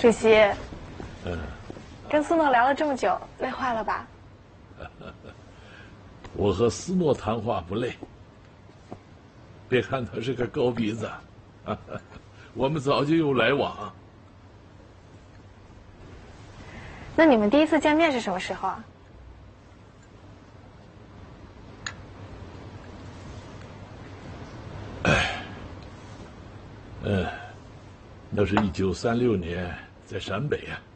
主席，跟斯诺聊了这么久，累坏了吧？ 我和斯诺谈话不累，别看他是个高鼻子，我们早就有来往。 那你们第一次见面是什么时候啊？ 那是1936年在陕北啊，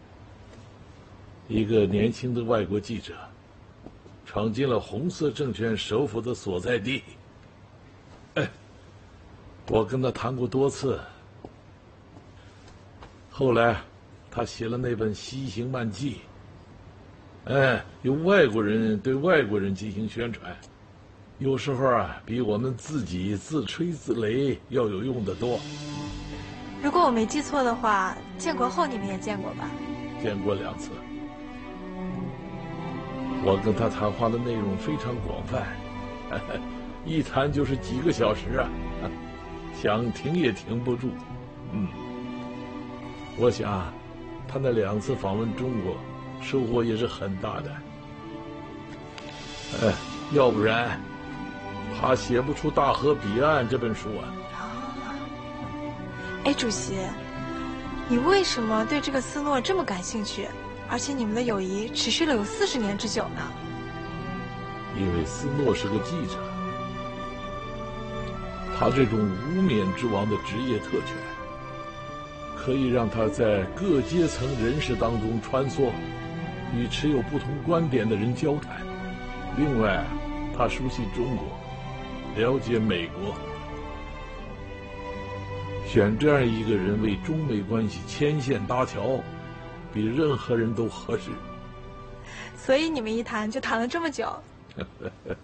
一个年轻的外国记者闯进了红色政权首府的所在地。我跟他谈过多次，后来他写了那本《西行漫记》，由外国人对外国人进行宣传，有时候啊，比我们自己自吹自擂要有用得多。 如果我没记错的话，建国后你们也见过吧？ 见过2次。我跟他谈话的内容非常广泛，一谈就是几个小时啊，想停也停不住。我想他那2次访问中国，收获也是很大的。要不然他写不出《大河彼岸》这本书啊。 哎，主席，你为什么对这个斯诺这么感兴趣？而且你们的友谊持续了有40年之久呢？ 因为斯诺是个记者，他这种无冕之王的职业特权，可以让他在各阶层人士当中穿梭，与持有不同观点的人交谈。另外，他熟悉中国，了解美国。选这样一个人为中美关系牵线搭桥，比任何人都合适。 所以你们一谈就谈了这么久。